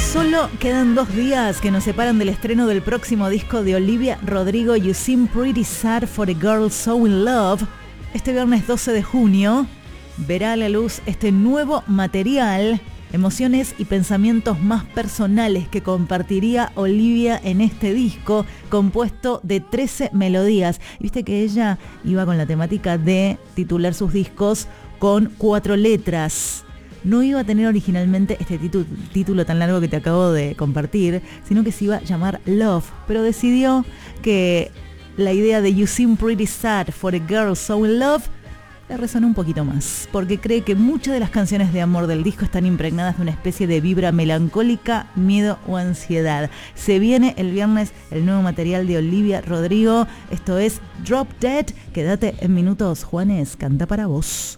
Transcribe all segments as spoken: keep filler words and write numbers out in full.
Solo quedan dos días que nos separan del estreno del próximo disco de Olivia Rodrigo, You Seem Pretty Sad for a Girl So In Love. Este viernes doce de junio verá a la luz este nuevo material, emociones y pensamientos más personales que compartiría Olivia en este disco, compuesto de trece melodías. Viste que ella iba con la temática de titular sus discos con cuatro letras. No iba a tener originalmente este título, título tan largo que te acabo de compartir, sino que se iba a llamar Love, pero decidió que la idea de You Seem Pretty Sad for a Girl So In Love le resonó un poquito más, porque cree que muchas de las canciones de amor del disco están impregnadas de una especie de vibra melancólica, miedo o ansiedad. Se viene el viernes el nuevo material de Olivia Rodrigo, esto es Drop Dead. Quédate en minutos, Juanes, canta para vos.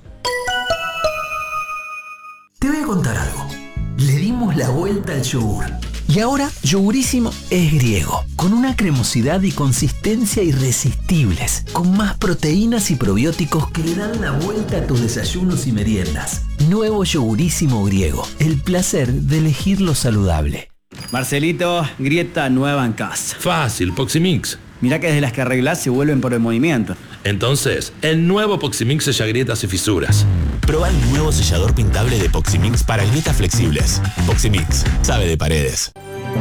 Te voy a contar algo. Le dimos la vuelta al yogur. Y ahora, Yogurísimo es griego, con una cremosidad y consistencia irresistibles, con más proteínas y probióticos que le dan la vuelta a tus desayunos y meriendas. Nuevo Yogurísimo griego, el placer de elegir lo saludable. Marcelito, grieta nueva en casa. Fácil, Poximix. Mirá que desde las que arreglás se vuelven por el movimiento. Entonces, el nuevo Poximix sella grietas y fisuras. Proba el nuevo sellador pintable de Poximix para grietas flexibles. Poximix, sabe de paredes.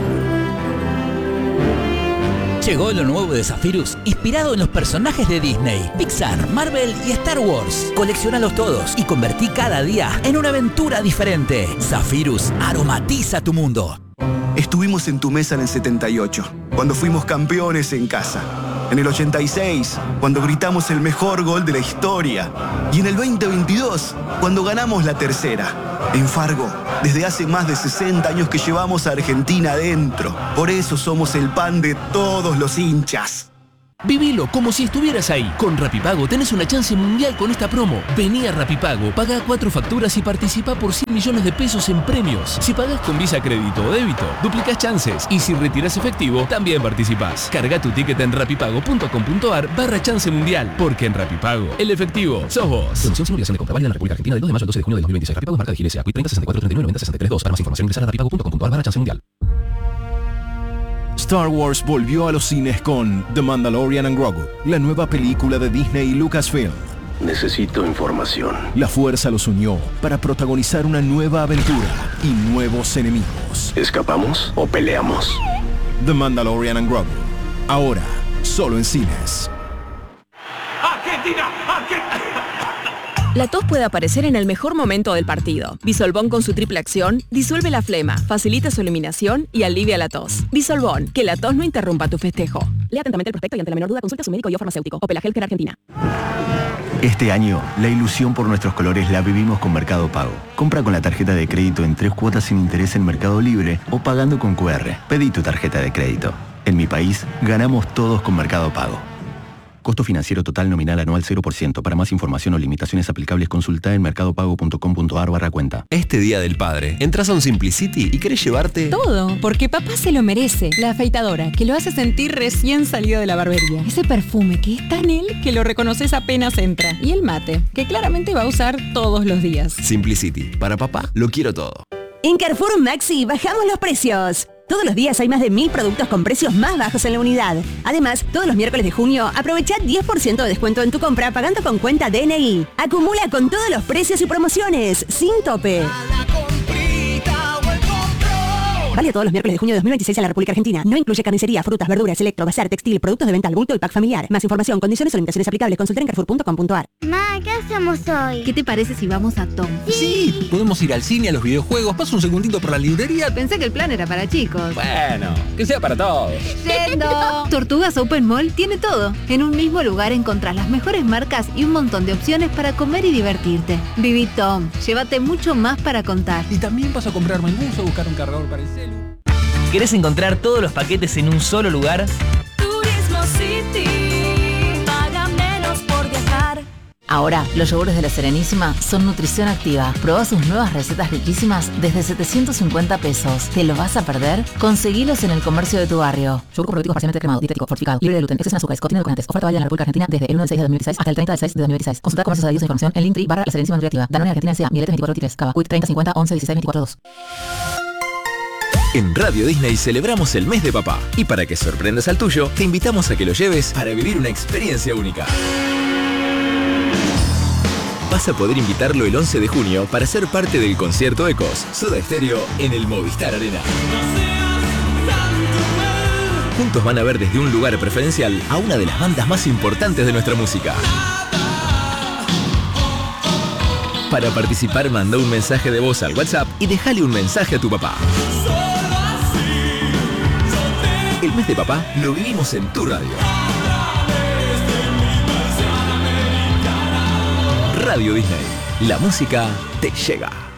Llegó lo nuevo de Zephyrus, inspirado en los personajes de Disney, Pixar, Marvel y Star Wars. Colecciónalos todos y convertí cada día en una aventura diferente. Zephyrus aromatiza tu mundo. Estuvimos en tu mesa en el setenta y ocho, cuando fuimos campeones en casa. En el ochenta y seis, cuando gritamos el mejor gol de la historia. Y en el veinte veintidós, cuando ganamos la tercera. En Fargo, desde hace más de sesenta años que llevamos a Argentina adentro. Por eso somos el pan de todos los hinchas. Vivilo como si estuvieras ahí. Con Rapipago tenés una chance mundial con esta promo. Vení a Rapipago, pagá cuatro facturas y participá por cien millones de pesos en premios. Si pagás con Visa, crédito o débito, duplicás chances. Y si retirás efectivo, también participás. Carga tu ticket en rapipago.com.ar barra chance mundial. Porque en Rapipago, el efectivo sos vos. Promoción sin obligación de compra válida en la República Argentina del dos de mayo al doce de junio de dos mil veintiséis. Rapipago es marca de G L S A. Quit treinta sesenta y cuatro treinta y nueve noventa sesenta y tres dos. Para más información ingresar a rapipago.com.ar barra chance mundial. Star Wars volvió a los cines con The Mandalorian and Grogu, la nueva película de Disney y Lucasfilm. Necesito información. La fuerza los unió para protagonizar una nueva aventura y nuevos enemigos. ¿Escapamos o peleamos? The Mandalorian and Grogu, ahora solo en cines. ¡Argentina! ¡Argentina! La tos puede aparecer en el mejor momento del partido. Bisolbón con su triple acción disuelve la flema, facilita su eliminación y alivia la tos. Bisolbón, que la tos no interrumpa tu festejo. Lea atentamente el prospecto y ante la menor duda consulte a su médico y o farmacéutico. Opel Healthcare Argentina. Este año, la ilusión por nuestros colores la vivimos con Mercado Pago. Compra con la tarjeta de crédito en tres cuotas sin interés en Mercado Libre o pagando con cu erre. Pedí tu tarjeta de crédito. En mi país, ganamos todos con Mercado Pago. Costo financiero total nominal anual cero por ciento. Para más información o limitaciones aplicables, consulta en mercadopago.com.ar barra cuenta. Este Día del Padre, entras a un Simplicity y querés llevarte... todo, porque papá se lo merece. La afeitadora, que lo hace sentir recién salido de la barbería. Ese perfume que es tan él que lo reconoces apenas entra. Y el mate, que claramente va a usar todos los días. Simplicity, para papá, lo quiero todo. En Carrefour Maxi bajamos los precios. Todos los días hay más de mil productos con precios más bajos en la unidad. Además, todos los miércoles de junio aprovecha diez por ciento de descuento en tu compra pagando con cuenta D N I. Acumula con todos los precios y promociones, sin tope. Vale todos los miércoles de junio de dos mil veintiséis en la República Argentina. No incluye carnicería, frutas, verduras, electro, bazar, textil, productos de venta al bulto y pack familiar. Más información, condiciones o limitaciones aplicables. Consulta en carrefour punto com punto ar. Ma, ¿qué hacemos hoy? ¿Qué te parece si vamos a Tom? Sí. Podemos ir al cine, a los videojuegos. Paso un segundito por la librería. Pensé que el plan era para chicos. Bueno, que sea para todos. ¡Yendo! Tortugas Open Mall tiene todo. En un mismo lugar encontrás las mejores marcas y un montón de opciones para comer y divertirte. Viví Tom. Llévate mucho más para contar. Y también paso a comprar mangús o buscar un cargador para el celu. ¿Querés encontrar todos los paquetes en un solo lugar? Turismo City, paga menos por viajar. Ahora, los yogures de La Serenísima son nutrición activa. Probá sus nuevas recetas riquísimas desde setecientos cincuenta pesos. ¿Te lo vas a perder? Conseguilos en el comercio de tu barrio. Yogur probiótico parcialmente cremado, dietético, fortificado, libre de gluten, exceso en azúcares, contiene edulcorantes. Oferta válida en la República Argentina desde el uno del seis de dos mil dieciséis hasta el treinta del seis de dos mil dieciséis. Consulta comercios adheridos e información en Linktree barra La Serenísima Nutriactiva. Danone Argentina S A, Mieletes veinticuatro veintitrés, Cava, Quick treinta cincuenta once dieciséis veinticuatro dos. En Radio Disney celebramos el mes de papá. Y para que sorprendas al tuyo, te invitamos a que lo lleves para vivir una experiencia única. Vas a poder invitarlo el once de junio para ser parte del concierto Ecos, Soda Stereo en el Movistar Arena. Juntos van a ver desde un lugar preferencial a una de las bandas más importantes de nuestra música. Para participar, manda un mensaje de voz al WhatsApp y déjale un mensaje a tu papá. El mes de papá lo vivimos en tu radio. Radio Disney. La música te llega.